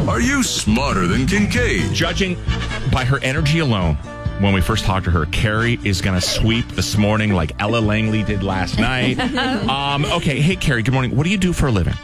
Are you smarter than Kincaid? Judging by her energy alone, when we first talked to her, Carrie is going to sweep this morning like Ella Langley did last night. Okay, hey, Carrie, good morning. What do you do for a living?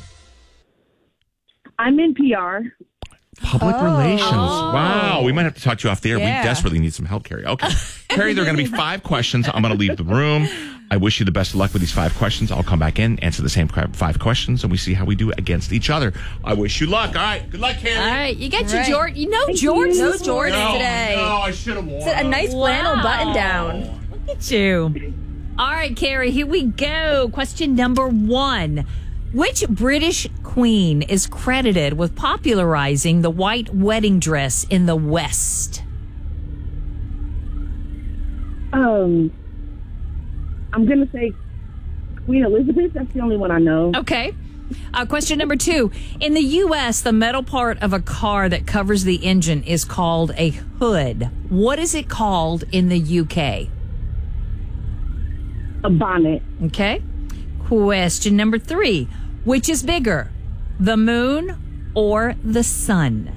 I'm in PR. Public relations. Wow. We might have to talk to you off the air. Yeah. We desperately need some help, Carrie. Okay. Carrie, there are going to be 5 questions. I'm going to leave the room. I wish you the best of luck with these 5 questions. I'll come back in, answer the same 5 questions, and we see how we do against each other. I wish you luck. All right. Good luck, Carrie. All right, you got All your right. George. You know George. No this George morning. today. No, I should have worn A nice flannel Wow. button down. Look at you. All right, Carrie, here we go. Question number 1. Which British queen is credited with popularizing the white wedding dress in the West? I'm going to say Queen Elizabeth. That's the only one I know. Okay. Question number 2. In the U.S., the metal part of a car that covers the engine is called a hood. What is it called in the U.K.? A bonnet. Okay. Question number 3. Which is bigger, the moon or the sun?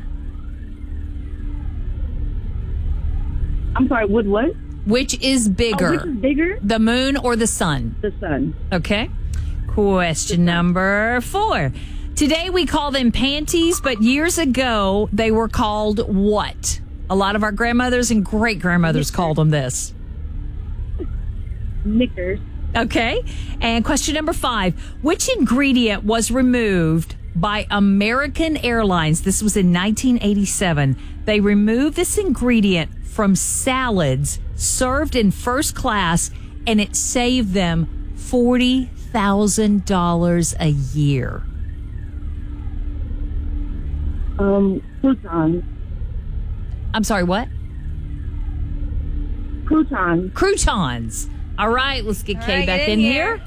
I'm sorry, what? Which is bigger, Which is bigger? the moon or the sun? The sun. Okay. Question number 4. Today we call them panties, but years ago they were called what? A lot of our grandmothers and great-grandmothers called them this. Knickers. Okay. And question number 5. Which ingredient was removed by American Airlines? This was in 1987. They removed this ingredient from salads served in first class, and it saved them $40,000 a year. Croutons. I'm sorry, what? Croutons. Croutons. All right, let's get Kay right, back get in in here.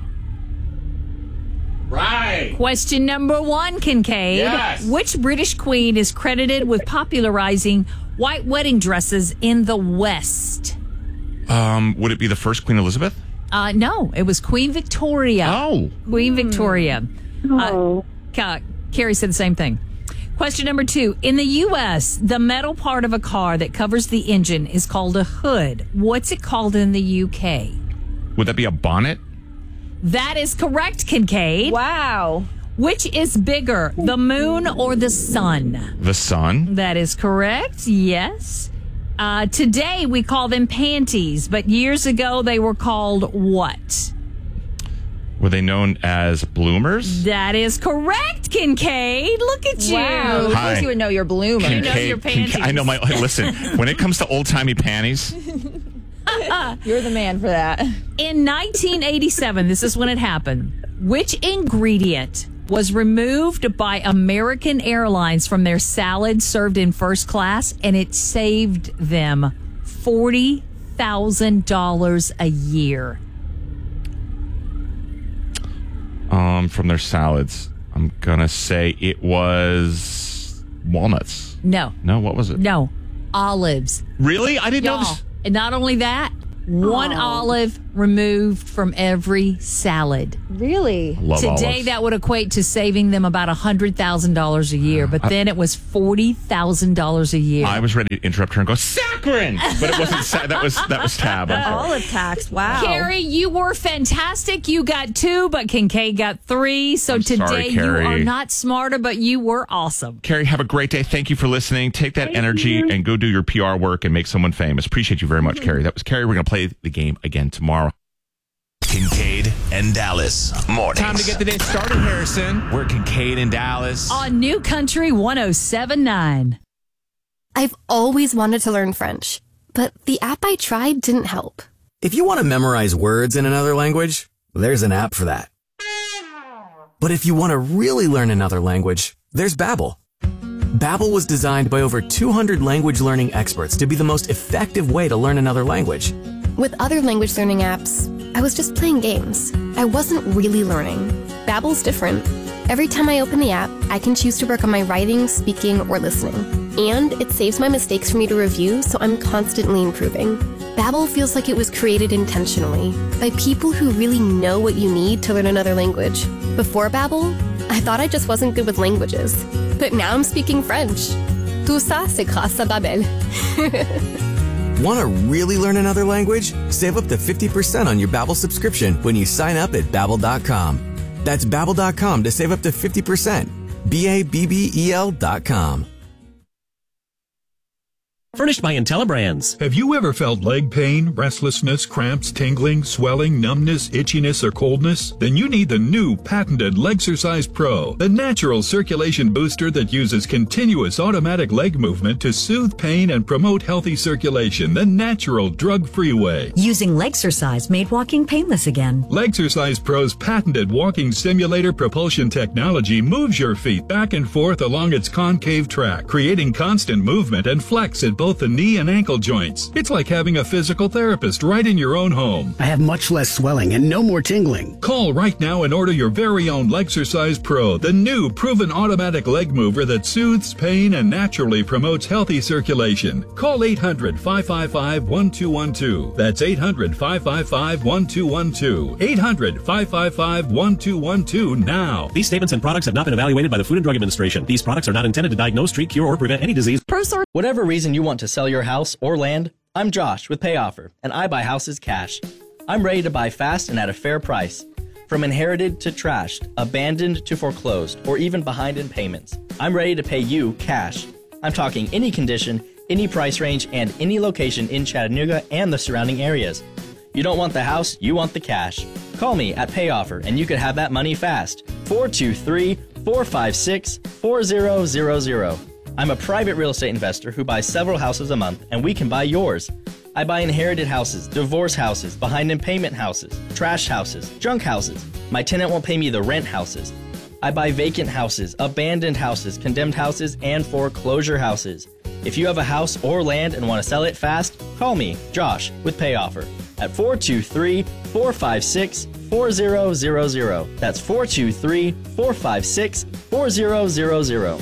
Right. Question number 1, Kincaid. Yes. Which British queen is credited with popularizing white wedding dresses in the West? Would it be the first Queen Elizabeth? No, it was Queen Victoria. Oh. Queen Victoria. Oh. Carrie said the same thing. Question number 2. In the U.S., the metal part of a car that covers the engine is called a hood. What's it called in the U.K.? Would that be a bonnet? That is correct, Kincaid. Wow. Which is bigger, the moon or the sun? The sun? That is correct, yes. Today we call them panties, but years ago they were called what? Were they known as bloomers? That is correct, Kincaid. Look at you. Wow. Of Hi. course you would know your bloomer. You know your panties. I know my. Listen, when it comes to old-timey panties, You're the man for that. In 1987, this is when it happened. Which ingredient was removed by American Airlines from their salad served in first class, and it saved them $40,000 a year? from their salads, I'm going to say it was walnuts. No. No, what was it? No. Olives. Really? I didn't know Y'all. this. And not only that, one olive removed from every salad. Really? Love Today, olives. that would equate to saving them about $100,000 a year, but then it was $40,000 a year. I was ready to interrupt her and go, saccharin! But it wasn't, that was Tab. I'm sorry. Olive tax. Wow. Carrie, you were fantastic. You got 2, but Kincaid got 3. So I'm today sorry, you are Carrie. not smarter, but you were awesome. Carrie, have a great day. Thank you for listening. Take that energy you. and go do your PR work and make someone famous. Appreciate you very much, Carrie. That was Carrie. We're going to play the game again tomorrow. Kincaid and Dallas mornings. Time to get the day started, Harrison. We're Kincaid and Dallas. On New Country 107.9. I've always wanted to learn French, but the app I tried didn't help. If you want to memorize words in another language, there's an app for that. But if you want to really learn another language, there's Babbel. Babbel was designed by over 200 language learning experts to be the most effective way to learn another language. With other language learning apps, I was just playing games. I wasn't really learning. Babbel's different. Every time I open the app, I can choose to work on my writing, speaking, or listening. And it saves my mistakes for me to review, so I'm constantly improving. Babbel feels like it was created intentionally by people who really know what you need to learn another language. Before Babbel, I thought I just wasn't good with languages. But now I'm speaking French. Tout ça, c'est grâce à Babbel. Want to really learn another language? Save up to 50% on your Babbel subscription when you sign up at Babbel.com. That's Babbel.com to save up to 50%. Babbel.com. Furnished by IntelliBrands. Have you ever felt leg pain, restlessness, cramps, tingling, swelling, numbness, itchiness, or coldness? Then you need the new patented Legsercise Pro, the natural circulation booster that uses continuous automatic leg movement to soothe pain and promote healthy circulation the natural, drug-free way. Using Legsercise made walking painless again. Legsercise Pro's patented walking simulator propulsion technology moves your feet back and forth along its concave track, creating constant movement and flex at both the knee and ankle joints. It's like having a physical therapist right in your own home. I have much less swelling and no more tingling. Call right now and order your very own Legsercise Pro, the new proven automatic leg mover that soothes pain and naturally promotes healthy circulation. Call 800-555-1212. That's 800-555-1212. 800-555-1212 now. These statements and products have not been evaluated by the Food and Drug Administration. These products are not intended to diagnose, treat, cure, or prevent any disease. Whatever reason you want to sell your house or land, I'm Josh with PayOffer, and I buy houses cash. I'm ready to buy fast and at a fair price. From inherited to trashed, abandoned to foreclosed, or even behind in payments, I'm ready to pay you cash. I'm talking any condition, any price range, and any location in Chattanooga and the surrounding areas. You don't want the house, you want the cash. Call me at PayOffer, and you could have that money fast. 423-456-4000. I'm a private real estate investor who buys several houses a month, and we can buy yours. I buy inherited houses, divorce houses, behind in payment houses, trash houses, junk houses. My tenant won't pay me the rent houses. I buy vacant houses, abandoned houses, condemned houses, and foreclosure houses. If you have a house or land and want to sell it fast, call me, Josh, with PayOffer at 423-456-4000. That's 423-456-4000.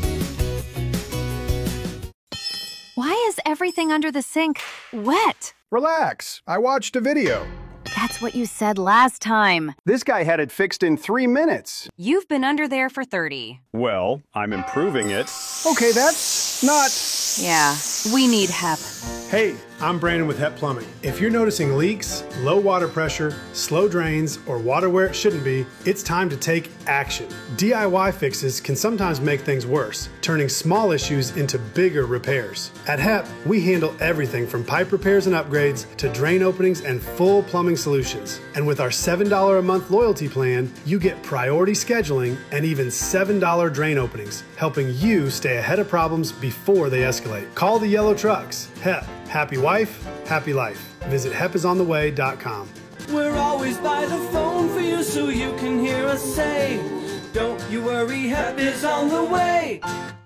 Why is everything under the sink wet? Relax. I watched a video. That's what you said last time. This guy had it fixed in 3 minutes. You've been under there for 30. Well, I'm improving it. Okay, that's not... Yeah, we need HEP. Hey, I'm Brandon with HEP Plumbing. If you're noticing leaks, low water pressure, slow drains, or water where it shouldn't be, it's time to take action. DIY fixes can sometimes make things worse, turning small issues into bigger repairs. At HEP, we handle everything from pipe repairs and upgrades to drain openings and full plumbing solutions. And with our $7 a month loyalty plan, you get priority scheduling and even $7 drain openings, helping you stay ahead of problems before they escalate. Call the yellow trucks. HEP. Happy wife, happy life. Visit hepisontheway.com. We're always by the phone for you so you can hear us say, don't you worry, HEP is on the way.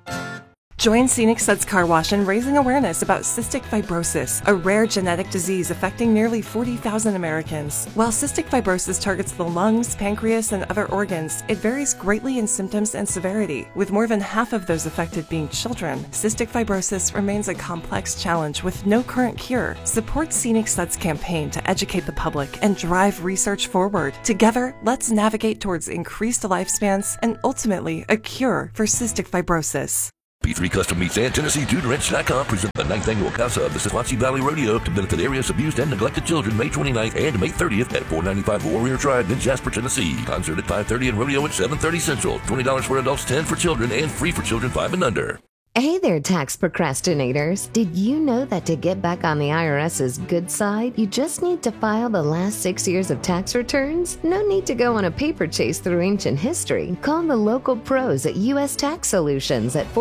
Join Scenic Suds Car Wash in raising awareness about cystic fibrosis, a rare genetic disease affecting nearly 40,000 Americans. While cystic fibrosis targets the lungs, pancreas, and other organs, it varies greatly in symptoms and severity. With more than half of those affected being children, cystic fibrosis remains a complex challenge with no current cure. Support Scenic Suds' campaign to educate the public and drive research forward. Together, let's navigate towards increased lifespans and ultimately a cure for cystic fibrosis. P3 Custom Meats and Tennessee Dude Ranch.com present the 9th annual Casa of the Sequatchie Valley Rodeo to benefit area's abused and neglected children May 29th and May 30th at 495 Warrior Drive in Jasper, Tennessee. Concert at 5:30 and rodeo at 7:30 Central. $20 for adults, $10 for children, and free for children 5 and under. Hey there, tax procrastinators. Did you know that to get back on the IRS's good side, you just need to file the last 6 years of tax returns? No need to go on a paper chase through ancient history. Call the local pros at U.S. Tax Solutions at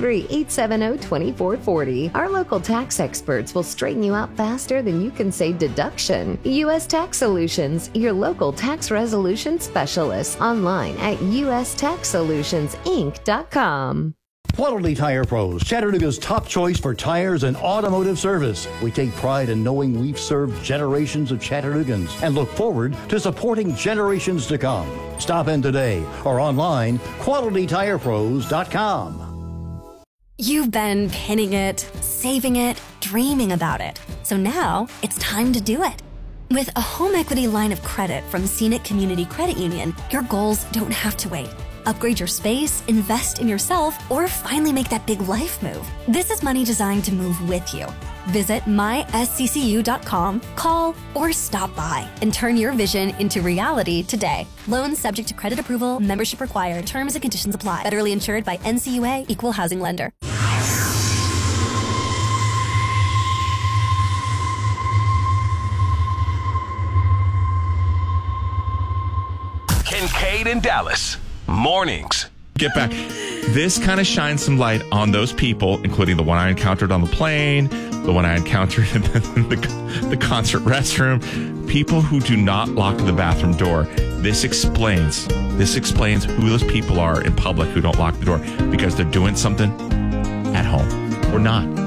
423-870-2440. Our local tax experts will straighten you out faster than you can say deduction. U.S. Tax Solutions, your local tax resolution specialist. Online at ustaxsolutionsinc.com. Quality Tire Pros, Chattanooga's top choice for tires and automotive service. We take pride in knowing we've served generations of Chattanoogans and look forward to supporting generations to come. Stop in today or online, QualityTirePros.com. You've been pinning it, saving it, dreaming about it. So now it's time to do it. With a home equity line of credit from Scenic Community Credit Union, your goals don't have to wait. upgrade your space, invest in yourself, or finally make that big life move. This is money designed to move with you. Visit mysccu.com, call, or stop by and turn your vision into reality today. Loans subject to credit approval, membership required, terms and conditions apply. Federally insured by NCUA, Equal Housing Lender. Kincaid and Dallas. Mornings. Get back. This kind of shines some light on those people, including the one I encountered on the plane, the one I encountered in the concert restroom, people who do not lock the bathroom door. This explains who those people are in public who don't lock the door because they're doing something at home or not.